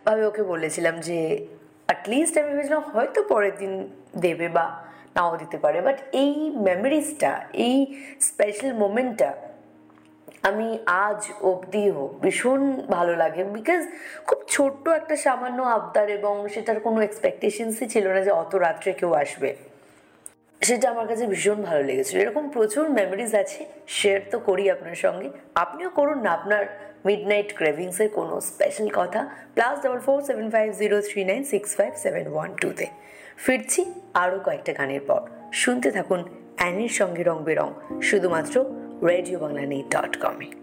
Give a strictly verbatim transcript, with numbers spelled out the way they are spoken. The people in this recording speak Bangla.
ভাবে ওকে বলেছিলাম যে অ্যাটলিস্ট আমি ভেবেছিলাম হয়তো পরের দিন দেবে বা নাও দিতে পারে, বাট এই মেমোরিজটা, এই স্পেশাল মোমেন্টটা আমি আজ অবধিও ভীষণ ভালো লাগে। বিকজ খুব ছোট্ট একটা সামান্য আবদার, এবং সেটার কোনো এক্সপেকটেশনসই ছিল না যে অত রাত্রে কেউ আসবে। সেটা আমার কাছে ভীষণ ভালো লেগেছিলো। এরকম প্রচুর মেমোরিজ আছে, শেয়ার তো করি আপনার সঙ্গে, আপনিও করুন না আপনার মিড নাইট ক্রেভিংসের কোনো স্পেশাল কথা। Plus double four seven five zero three nine six five seven one টুতে। ফিরছি আরও কয়েকটা গানের পর। শুনতে থাকুন অ্যানির সঙ্গে রং বেরং, শুধুমাত্র রেডিও বাংলা নেট ডট কমে।